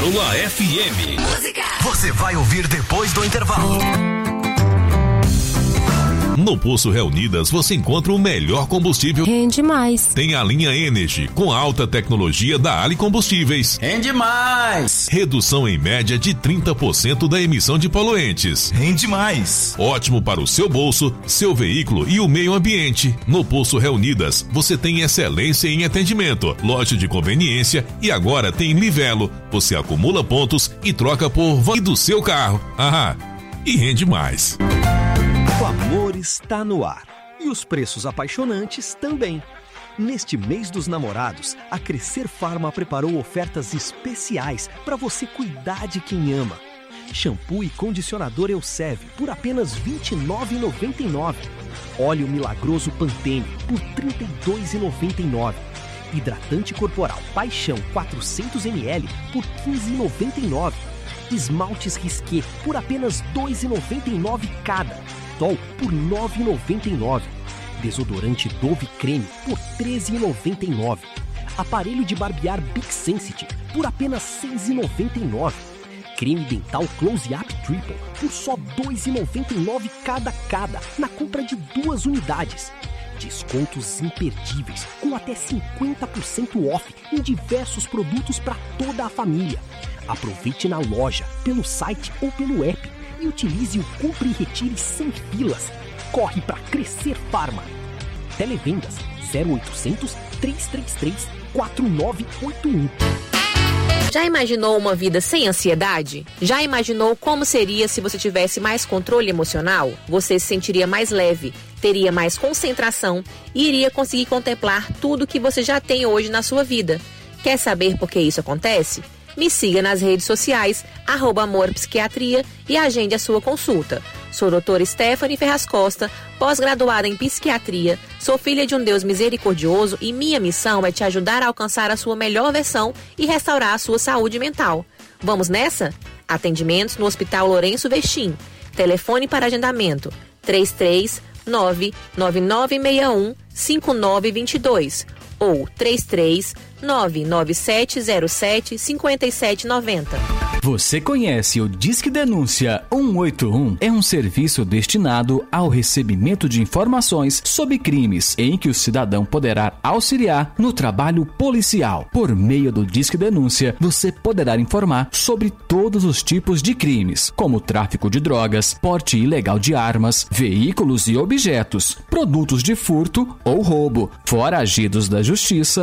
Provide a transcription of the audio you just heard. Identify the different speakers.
Speaker 1: Pérola FM.
Speaker 2: Música. Você vai ouvir depois do intervalo.
Speaker 1: No Poço Reunidas você encontra o melhor combustível.
Speaker 3: Rende mais.
Speaker 1: Tem a linha Energy com alta tecnologia da Ali Combustíveis.
Speaker 4: Rende mais.
Speaker 1: Redução em média de 30% da emissão de poluentes.
Speaker 2: Rende mais.
Speaker 1: Ótimo para o seu bolso, seu veículo e o meio ambiente. No Poço Reunidas você tem excelência em atendimento, loja de conveniência e agora tem Livelo. Você acumula pontos e troca por do seu carro. E rende mais.
Speaker 5: O amor está no ar e os preços apaixonantes também. Neste mês dos namorados, a Crescer Pharma preparou ofertas especiais para você cuidar de quem ama. Shampoo e condicionador Elseve por apenas R$ 29,99. Óleo milagroso Pantene por R$ 32,99. Hidratante corporal Paixão 400 ml por R$ 15,99. Esmaltes Risqué por apenas R$ 2,99 cada. Por R$ 9,99. Desodorante Dove Creme por R$ 13,99. Aparelho de barbear Big Sensitive por apenas R$ 6,99. Creme dental Close Up Triple por só R$ 2,99 cada na compra de 2 unidades. Descontos imperdíveis com até 50% off em diversos produtos para toda a família. Aproveite na loja, pelo site ou pelo app. E utilize o Compre e Retire sem filas. Corre para Crescer Pharma. Televendas 0800 333 4981.
Speaker 6: Já imaginou uma vida sem ansiedade? Já imaginou como seria se você tivesse mais controle emocional? Você se sentiria mais leve, teria mais concentração e iria conseguir contemplar tudo que você já tem hoje na sua vida. Quer saber por que isso acontece? Me siga nas redes sociais, @amorpsiquiatria e agende a sua consulta. Sou doutora Stephanie Ferraz Costa, pós-graduada em psiquiatria, sou filha de um Deus misericordioso e minha missão é te ajudar a alcançar a sua melhor versão e restaurar a sua saúde mental. Vamos nessa? Atendimentos no Hospital Lourenço Vestim. Telefone para agendamento 33999615922 ou 33997075790.
Speaker 7: Você conhece o Disque Denúncia 181? É um serviço destinado ao recebimento de informações sobre crimes, em que o cidadão poderá auxiliar no trabalho policial. Por meio do Disque Denúncia, você poderá informar sobre todos os tipos de crimes, como tráfico de drogas, porte ilegal de armas, veículos e objetos, produtos de furto ou roubo, foragidos da justiça,